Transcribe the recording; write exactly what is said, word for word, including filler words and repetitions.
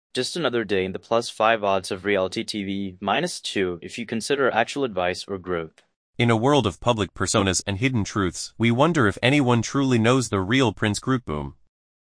Just another day in the plus five odds of reality T V, minus two if you consider actual advice or growth. In a world of public personas and hidden truths, we wonder if anyone truly knows the real Prince Grootboom.